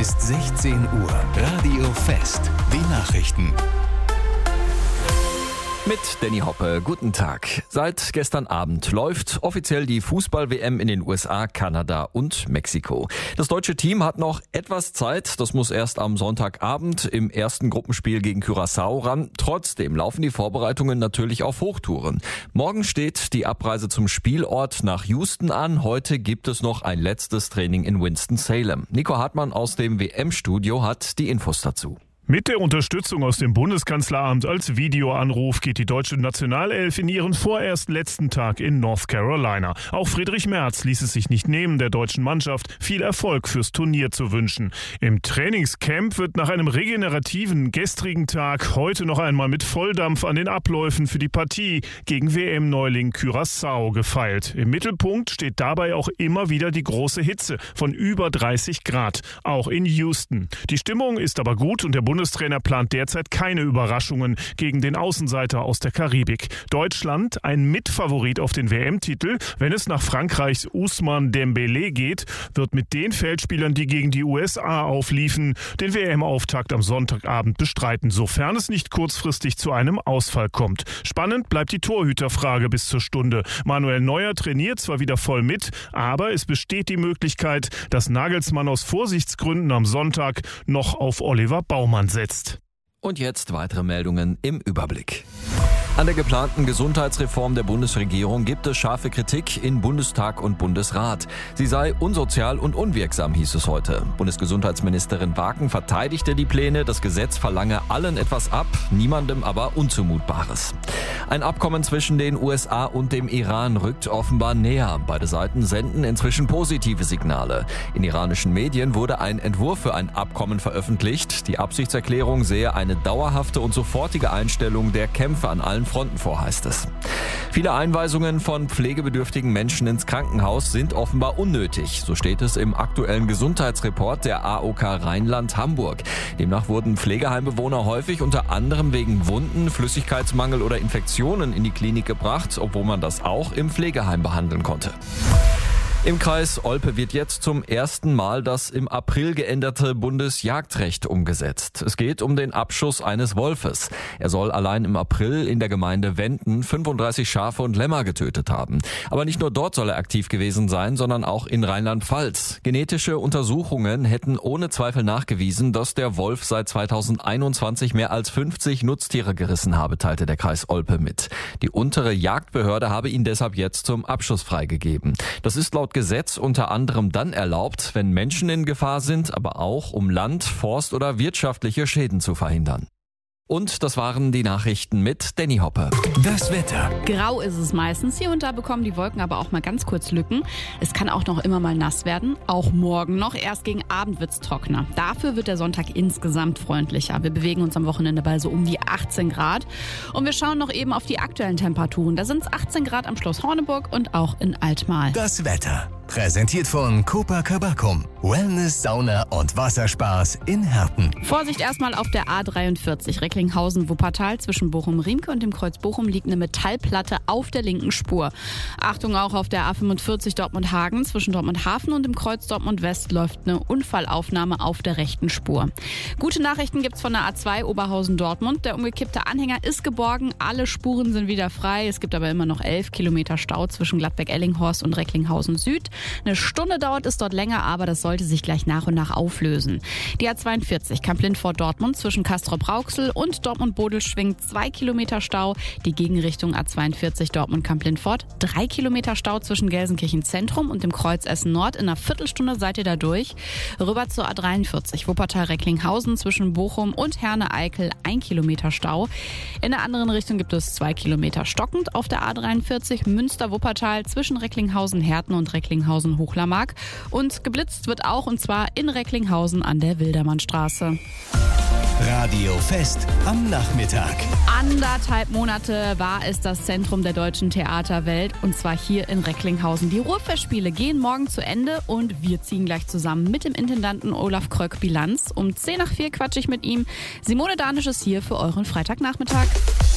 ist 16 Uhr. Radio Fest. Die Nachrichten. Mit Danny Hoppe, guten Tag. Seit gestern Abend läuft offiziell die Fußball-WM in den USA, Kanada und Mexiko. Das deutsche Team hat noch etwas Zeit, das muss erst am Sonntagabend im ersten Gruppenspiel gegen Curaçao ran. Trotzdem laufen die Vorbereitungen natürlich auf Hochtouren. Morgen steht die Abreise zum Spielort nach Houston an. Heute gibt es noch ein letztes Training in Winston-Salem. Nico Hartmann aus dem WM-Studio hat die Infos dazu. Mit der Unterstützung aus dem Bundeskanzleramt als Videoanruf geht die deutsche Nationalelf in ihren vorerst letzten Tag in North Carolina. Auch Friedrich Merz ließ es sich nicht nehmen, der deutschen Mannschaft viel Erfolg fürs Turnier zu wünschen. Im Trainingscamp wird nach einem regenerativen gestrigen Tag heute noch einmal mit Volldampf an den Abläufen für die Partie gegen WM-Neuling Curaçao gefeilt. Im Mittelpunkt steht dabei auch immer wieder die große Hitze von über 30 Grad, auch in Houston. Die Stimmung ist aber gut und der Bundestrainer plant derzeit keine Überraschungen gegen den Außenseiter aus der Karibik. Deutschland, ein Mitfavorit auf den WM-Titel, wenn es nach Frankreichs Ousmane Dembélé geht, wird mit den Feldspielern, die gegen die USA aufliefen, den WM-Auftakt am Sonntagabend bestreiten, sofern es nicht kurzfristig zu einem Ausfall kommt. Spannend bleibt die Torhüterfrage bis zur Stunde. Manuel Neuer trainiert zwar wieder voll mit, aber es besteht die Möglichkeit, dass Nagelsmann aus Vorsichtsgründen am Sonntag noch auf Oliver Baumann setzt. Und jetzt weitere Meldungen im Überblick. An der geplanten Gesundheitsreform der Bundesregierung gibt es scharfe Kritik in Bundestag und Bundesrat. Sie sei unsozial und unwirksam, hieß es heute. Bundesgesundheitsministerin Waken verteidigte die Pläne, das Gesetz verlange allen etwas ab, niemandem aber Unzumutbares. Ein Abkommen zwischen den USA und dem Iran rückt offenbar näher. Beide Seiten senden inzwischen positive Signale. In iranischen Medien wurde ein Entwurf für ein Abkommen veröffentlicht. Die Absichtserklärung sehe eine dauerhafte und sofortige Einstellung der Kämpfe an allen Fronten vor, heißt es. Viele Einweisungen von pflegebedürftigen Menschen ins Krankenhaus sind offenbar unnötig. So steht es im aktuellen Gesundheitsreport der AOK Rheinland-Hamburg. Demnach wurden Pflegeheimbewohner häufig unter anderem wegen Wunden, Flüssigkeitsmangel oder Infektionen in die Klinik gebracht, obwohl man das auch im Pflegeheim behandeln konnte. Im Kreis Olpe wird jetzt zum ersten Mal das im April geänderte Bundesjagdrecht umgesetzt. Es geht um den Abschuss eines Wolfes. Er soll allein im April in der Gemeinde Wenden 35 Schafe und Lämmer getötet haben. Aber nicht nur dort soll er aktiv gewesen sein, sondern auch in Rheinland-Pfalz. Genetische Untersuchungen hätten ohne Zweifel nachgewiesen, dass der Wolf seit 2021 mehr als 50 Nutztiere gerissen habe, teilte der Kreis Olpe mit. Die untere Jagdbehörde habe ihn deshalb jetzt zum Abschuss freigegeben. Das ist laut Gesetz unter anderem dann erlaubt, wenn Menschen in Gefahr sind, aber auch um Land-, Forst- oder wirtschaftliche Schäden zu verhindern. Und das waren die Nachrichten mit Danny Hoppe. Das Wetter. Grau ist es meistens. Hier und da bekommen die Wolken aber auch mal ganz kurz Lücken. Es kann auch noch immer mal nass werden. Auch morgen noch. Erst gegen Abend wird's trockener. Dafür wird der Sonntag insgesamt freundlicher. Wir bewegen uns am Wochenende bei so um die 18 Grad. Und wir schauen noch eben auf die aktuellen Temperaturen. Da sind es 18 Grad am Schloss Horneburg und auch in Altmahl. Das Wetter. Präsentiert von Copacabacum. Wellness, Sauna und Wasserspaß in Herten. Vorsicht erstmal auf der A43 Recklinghausen-Wuppertal. Zwischen Bochum-Riemke und dem Kreuz Bochum liegt eine Metallplatte auf der linken Spur. Achtung auch auf der A45 Dortmund-Hagen. Zwischen Dortmund-Hafen und dem Kreuz Dortmund-West läuft eine Unfallaufnahme auf der rechten Spur. Gute Nachrichten gibt's von der A2 Oberhausen-Dortmund. Der umgekippte Anhänger ist geborgen. Alle Spuren sind wieder frei. Es gibt aber immer noch 11 Kilometer Stau zwischen Gladbeck-Ellinghorst und Recklinghausen-Süd. Eine Stunde dauert es dort länger, aber das sollte sich gleich nach und nach auflösen. Die A42 Kamp-Lindfort-Dortmund zwischen Castrop-Rauxel und Dortmund-Bodelschwingh 2 Kilometer Stau. Die Gegenrichtung A42 Dortmund-Kamp-Lindfort 3 Kilometer Stau zwischen Gelsenkirchen Zentrum und dem Kreuz Essen Nord. In einer Viertelstunde seid ihr da durch. Rüber zur A43 Wuppertal-Recklinghausen zwischen Bochum und Herne-Eickel 1 Kilometer Stau. In der anderen Richtung gibt es 2 Kilometer stockend auf der A43 Münster-Wuppertal zwischen Recklinghausen-Herten und Recklinghausen-Hochlermark. Und geblitzt wird auch, und zwar in Recklinghausen an der Wildermannstraße. Radio Fest am Nachmittag. 1,5 Monate war es das Zentrum der deutschen Theaterwelt, und zwar hier in Recklinghausen. Die Ruhrfestspiele gehen morgen zu Ende und wir ziehen gleich zusammen mit dem Intendanten Olaf Kröck Bilanz. Um 3:10 quatsche ich mit ihm. Simone Danisch ist hier für euren Freitagnachmittag.